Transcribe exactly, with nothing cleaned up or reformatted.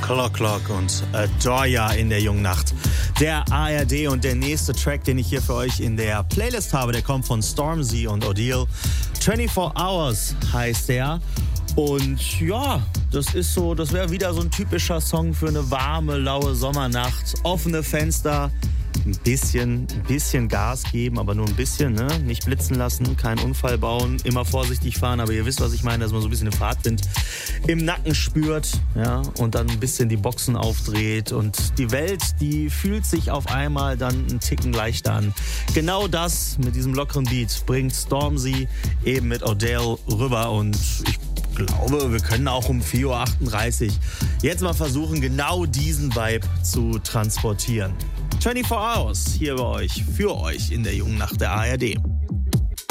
Clock Clock und Adoya in der jungen Nacht. Der A R D und der nächste Track, den ich hier für euch in der Playlist habe, der kommt von Stormzy und Odile. vierundzwanzig Hours heißt der. Und ja, das ist so, das wäre wieder so ein typischer Song für eine warme, laue Sommernacht. Offene Fenster, ein bisschen, ein bisschen Gas geben, aber nur ein bisschen, ne? Nicht blitzen lassen, keinen Unfall bauen, immer vorsichtig fahren, aber ihr wisst, was ich meine, dass man so ein bisschen den Fahrtwind im Nacken spürt, ja, und dann ein bisschen die Boxen aufdreht und die Welt, die fühlt sich auf einmal dann einen Ticken leichter an. Genau das mit diesem lockeren Beat bringt Stormzy eben mit Odile rüber und ich Ich glaube, wir können auch um vier Uhr achtunddreißig jetzt mal versuchen, genau diesen Vibe zu transportieren. vierundzwanzig Hours hier bei euch, für euch in der jungen Nacht der A R D.